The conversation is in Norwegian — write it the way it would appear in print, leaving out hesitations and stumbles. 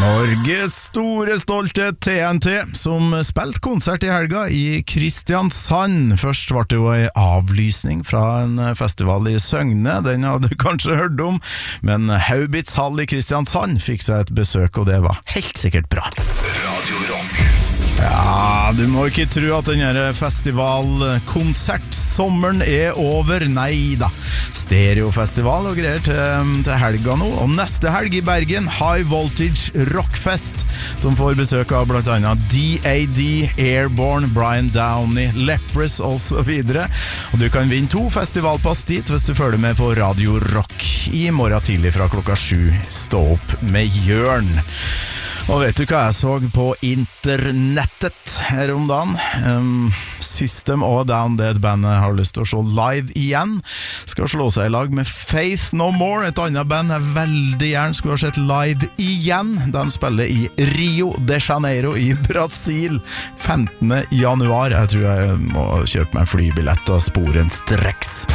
Norges store stolte TNT, som spilte konsert i helga i Kristiansand. Først var det jo en avlysning fra en festival i Søgne, den hadde du kanskje hørt om, men Haubits Hall i Kristiansand fikk seg et besøk, og det var helt sikkert bra. Radio Rock. Ja, du må ikke tro at denne festivalkonsertsommeren er over. Nei da, stereofestival og greier til helga nå. Og neste helg i Bergen, High Voltage Rockfest, som får besøk av blant annet DAD, Airborne, Brian Downey, Leprous og så videre. Og du kan vinne 2 festivalpass dit hvis du følger med på Radio Rock i morgen tidlig fra klokka 7. Stå opp med Jørn. Og vet du hva jeg så på internettet her om dagen? System of a Down, det bandet har lyst til å se live igjen. Skal slå seg i lag med Faith No More, et annet band jeg veldig gjerne skulle ha sett live igjen. De spiller i Rio de Janeiro i Brasil 15. januar. Jeg tror jeg må kjøpe meg flybillett og spore en streks.